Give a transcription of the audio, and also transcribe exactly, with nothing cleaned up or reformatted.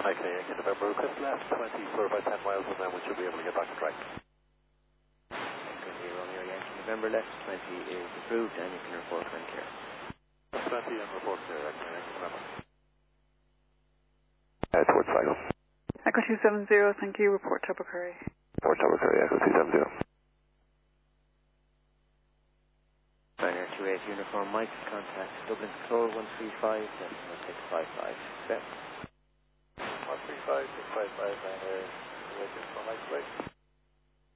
Okay, Yankee November, request left twenty for about ten miles and then we should be able to get back on track. Echo Romeo Yankee November left twenty is approved and you can report when clear. twenty and report clear, Yankee November. Uh, towards Sligo. Echo two seven zero, thank you, report Tubbercurry. Report Tubbercurry, Echo two seven zero. Ryanair two eight Uniform Mike, contact Dublin Control one three five, decimal six five five. Set. one three five, six five five, Ryanair two eight Uniform Mike, right.